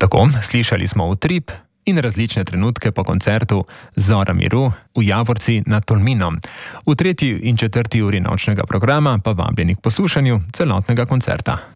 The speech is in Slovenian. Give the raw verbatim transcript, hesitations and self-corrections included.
Tako, slišali smo utrip in različne trenutke po koncertu Zora miru v Javorci nad Tolminom. V tretji in četrti uri nočnega programa pa vabljeni k poslušanju celotnega koncerta.